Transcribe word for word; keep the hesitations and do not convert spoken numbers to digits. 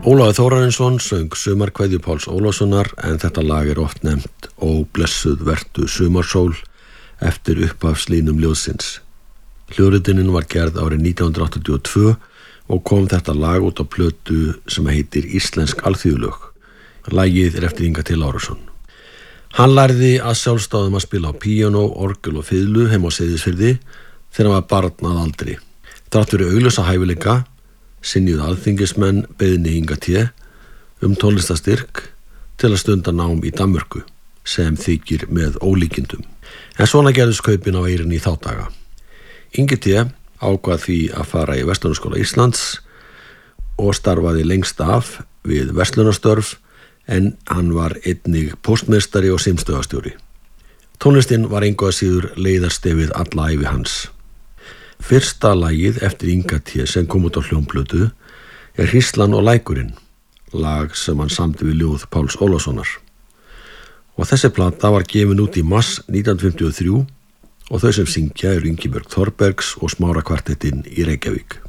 Ólafur Þórarinsson söng Sumarkveðju Páls Ólafssonar en þetta lag er oft nefnt Ó blessuð vertu sumarsól eftir upphafslínum ljóðsins. Hljóðritunin var gerð árið nítján hundruð áttatíu og tvö og kom þetta lag út á plötu sem heitir Íslensk alþýðulög. Lagið er eftir Inga T. Lárusson. Hann lærði að sjálfstáðum að spila á píanó, orgel og fiðlu heima á Seyðisfirði þegar hann var barn að aldri. Þrátt fyrir augljósa hæfileika synjuðu alþingismenn beiðni Inga T. um tónlistastyrk til að stunda nám í Danmörku sem þykir með ólíkindum. En svona gerðust kaupin á eyrinni í þá daga. Ingi T. ákvað því að fara í Verslunarskóla Íslands og starfaði lengst af við verslunarstörf en hann var einnig póstmeistari og símstöðvarstjóri. Tónlistin var engu að síður leiðarstefið alla ævi hans. Fyrsta lagið eftir Inga T. sem kom út á hljómplötu er Hríslan og lækurinn, lag sem hann samdi við ljóð Páls Ólafssonar. Og þessi plata var gefin út í mars nítján hundruð fimmtíu og þrjú og þau sem syngja eru Ingibjörg Þorbergs og Smára kvartettinn í Reykjavík.